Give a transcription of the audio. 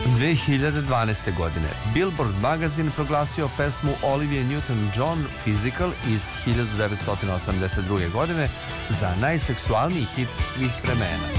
2012. godine Billboard magazin proglasio pesmu Olivia Newton-John Physical iz 1982. godine za najseksualniji hit svih vremena.